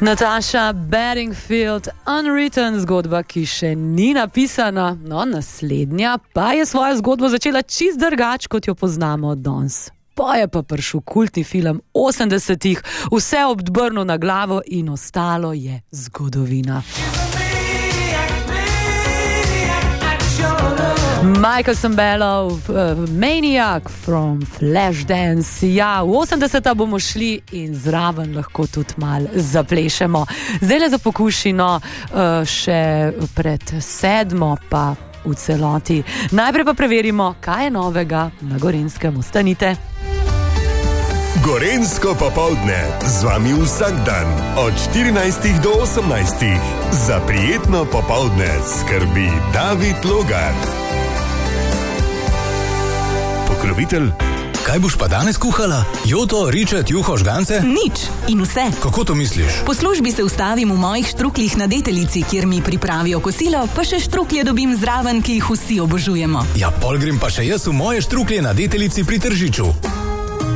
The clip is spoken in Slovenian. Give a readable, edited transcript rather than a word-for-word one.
Natasha Bedingfield, Unwritten, zgodba, ki še ni napisana, no naslednja pa je svojo zgodbo začela čist drugače, kot jo poznamo danes. Pa je pa prišel kultni film 80-ih, vse odbrno na glavo in ostalo je zgodovina. Michael Sembello, Maniac from Flashdance. Ja, v 80-ta bomo šli in zraven lahko tudi mal zaplešemo. Zdaj za pokušino še pred 7. pa v celoti. Najprej pa preverimo, kaj je novega na Gorenjskem. Ostanite. Gorenjsko popoldne z vami vsak dan od 14 do 18. Za prijetno popoldne skrbi David Logar. Pokrovitelj. Kaj boš pa danes kuhala? Joto, ričet, juho, žgance? Nič in vse. Kako to misliš? Po službi se ustavim v mojih štruklih na Deteljici, kjer mi pripravijo kosilo, pa še štruklje dobim zraven, ki jih vsi obožujemo. Ja, pol grem pa še jaz v moje štruklje na Deteljici pri Tržiču.